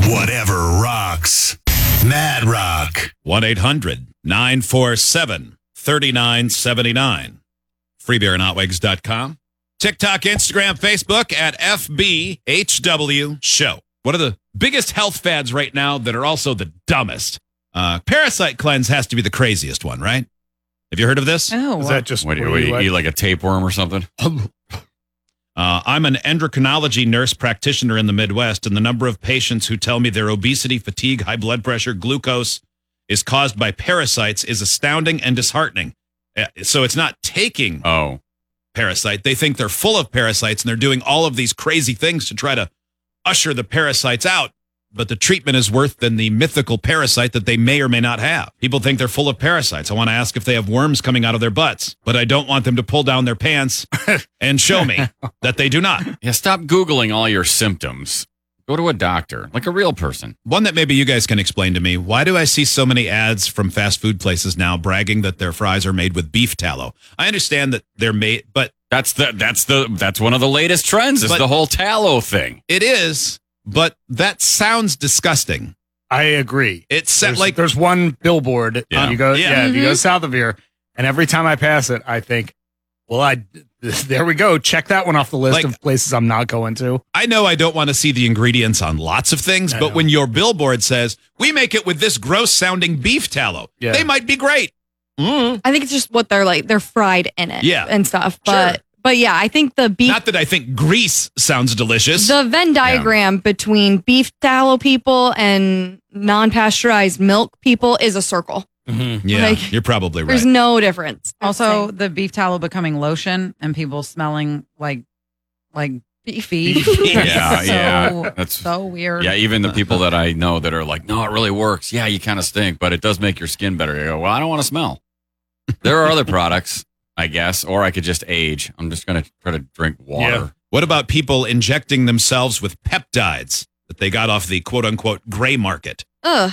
Whatever rocks. Mad Rock. 1-800-947-3979. Freebeerandhotwigs.com. TikTok, Instagram, Facebook at FBHW Show. What are the biggest health fads right now that are also the dumbest? Parasite cleanse has to be the craziest one, right? Have you heard of this? Oh, Is that just What do you eat like a tapeworm or something? I'm an endocrinology nurse practitioner in the Midwest, and the number of patients who tell me their obesity, fatigue, high blood pressure, glucose is caused by parasites is astounding and disheartening. So it's not taking parasite. They think they're full of parasites, and they're doing all of these crazy things to try to usher the parasites out. But the treatment is worse than the mythical parasite that they may or may not have. People think they're full of parasites. I want to ask if they have worms coming out of their butts, but I don't want them to pull down their pants and show me that they do not. Yeah, stop Googling all your symptoms. Go to a doctor, like a real person. One that maybe you guys can explain to me. Why do I see so many ads from fast food places now bragging that their fries are made with beef tallow? I understand that they're made, but That's one of the latest trends. Is But- the whole tallow thing. it is, but that sounds disgusting. I agree. It's There's one billboard. Yeah. You go, Yeah. if you go south of here, and every time I pass it, I think, well, there we go. Check that one off the list Like- of places I'm not going to. I know I don't want to see the ingredients on lots of things, I but know. when your billboard says, we make it with this gross sounding beef tallow, Yeah. they might be great. I think it's just what they're fried in it Yeah. and stuff. Sure. But yeah, I think the beef, Not that I think grease sounds delicious. the Venn diagram between beef tallow people and non-pasteurized milk people is a circle. Yeah, like, you're probably right. There's no difference. Also, the beef tallow becoming lotion and people smelling like beef. Yeah. That's so weird. Yeah, even the people that I know that are like, no, it really works. Yeah, you kind of stink, but it does make your skin better. You go, well, I don't want to smell. There are other products, I guess, or I could just age. I'm just going to try to drink water. Yeah. What about people injecting themselves with peptides that they got off the quote unquote gray market? Ugh.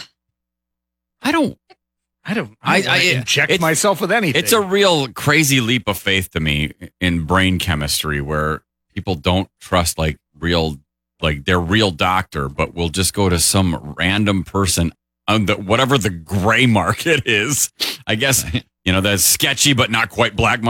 I don't I inject it's- myself with anything. It's a real crazy leap of faith to me in brain chemistry where people don't trust like their real doctor, but will just go to some random person on whatever the gray market is. I guess, that's sketchy, but not quite black